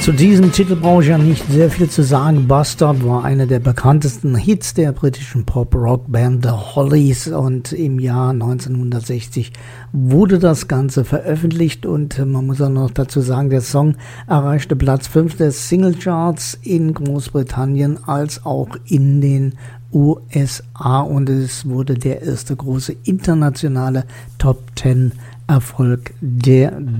Zu diesem Titel brauche ich ja nicht sehr viel zu sagen. Bus Stop war einer der bekanntesten Hits der britischen Pop-Rock-Band The Hollies und im Jahr 1960 wurde das Ganze veröffentlicht und man muss auch noch dazu sagen, der Song erreichte Platz 5 der Singlecharts in Großbritannien als auch in den USA und es wurde der erste große internationale Top-10 Erfolg der